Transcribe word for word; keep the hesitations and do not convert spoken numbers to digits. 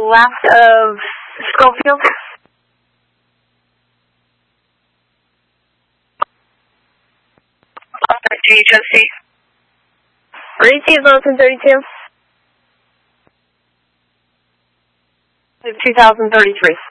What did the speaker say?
left of Schofield. G H S C. Receive Lonesome thirty-two. two thousand thirty-three.